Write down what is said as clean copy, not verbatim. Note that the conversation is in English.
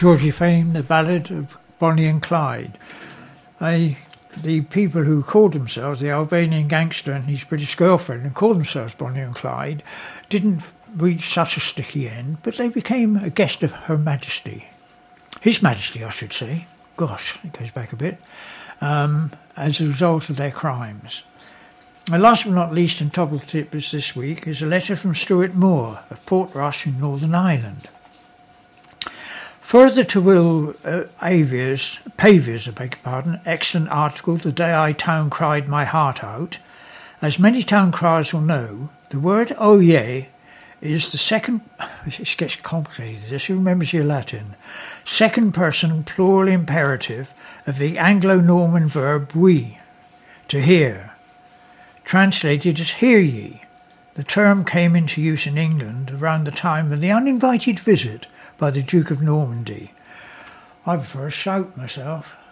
Georgie Fame, the ballad of Bonnie and Clyde. The people who called themselves the Albanian gangster and his British girlfriend and called themselves Bonnie and Clyde didn't reach such a sticky end, but they became a guest of Her Majesty. His Majesty, I should say. Gosh, it goes back a bit. As a result of their crimes. And last but not least, and top of the tippers this week, is a letter from Stuart Moore of Portrush in Northern Ireland. Further to Will Paviour's, excellent article, The Day I Town Cried My Heart Out. As many town criers will know, the word oh yeah is the second, it gets complicated, this, who remembers your Latin, second person plural imperative of the Anglo-Norman verb we, to hear, translated as hear ye. The term came into use in England around the time of the uninvited visit by the Duke of Normandy. I prefer a shout myself.